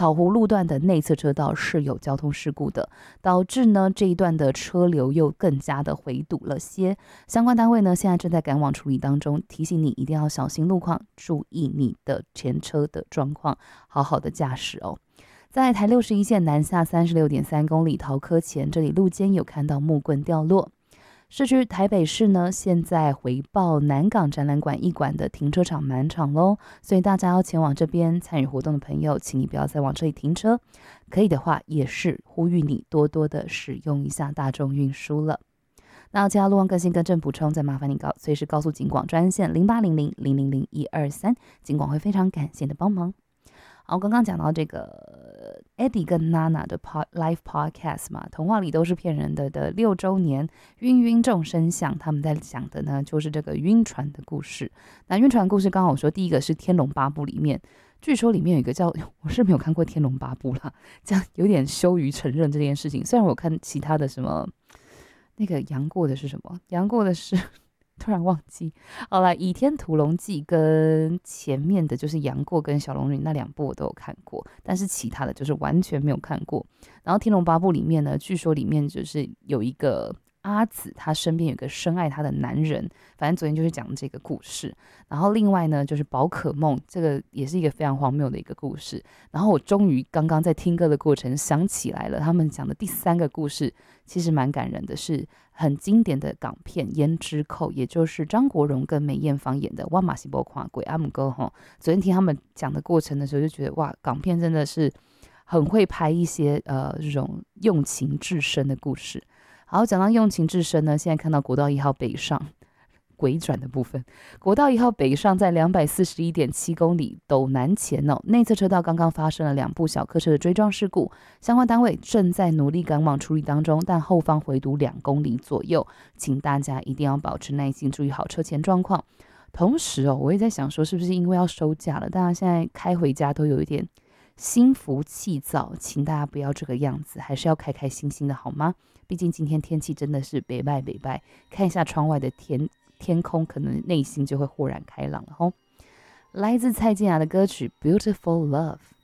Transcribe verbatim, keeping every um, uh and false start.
草湖路段的内侧车道是有交通事故的，导致呢这一段的车流又更加的回堵了些。相关单位呢现在正在赶往处理当中，提醒你一定要小心路况，注意你的前车的状况，好好的驾驶哦。在台六十一线南下三十六点三公里桃科前，这里路肩有看到木棍掉落。市区台北市呢，现在回报南港展览馆一馆的停车场满场喽，所以大家要前往这边参与活动的朋友，请你不要再往这里停车。可以的话，也是呼吁你多多的使用一下大众运输了。那其他路况更新更正补充，再麻烦你告随时告诉警广专线零八零零零零零一二三，警广会非常感谢你的帮忙。好，刚刚讲到这个 Eddie 跟 Nana 的 pod, live podcast 嘛，童话里都是骗人的的六周年晕晕众生相，他们在讲的呢就是这个晕船的故事。那晕船故事刚好我说第一个是天龙八部里面，据说里面有一个叫，我是没有看过天龙八部啦，这样有点羞于承认这件事情。虽然我有看其他的什么，那个杨过的是什么？杨过的是突然忘记。好了，《倚天屠龙记》跟前面的就是杨过跟小龙女那两部我都有看过，但是其他的就是完全没有看过。然后《天龙八部》里面呢，据说里面就是有一个阿紫，她身边有个深爱她的男人，反正昨天就是讲这个故事。然后另外呢，就是宝可梦，这个也是一个非常荒谬的一个故事。然后我终于刚刚在听歌的过程想起来了，他们讲的第三个故事其实蛮感人的，是很经典的港片《胭脂扣》，也就是张国荣跟梅艳芳演的《我嘛是没看过》阿姆哥哈。昨天听他们讲的过程的时候，就觉得哇，港片真的是很会拍一些呃这种用情至深的故事。好，讲到用情至深呢，现在看到国道一号北上回转的部分，国道一号北上在两百四十一点七公里斗南前哦，内侧车道刚刚发生了两部小客车的追撞事故，相关单位正在努力赶往处理当中，但后方回堵两公里左右，请大家一定要保持耐心，注意好车前状况。同时哦，我也在想说，是不是因为要收假了，大家现在开回家都有一点心浮气躁，请大家不要这个样子，还是要开开心心的好吗？毕竟今天天气真的是北拜北拜，看一下窗外的天天空，可能内心就会豁然开朗了吼。来自蔡健雅的歌曲《Beautiful Love》。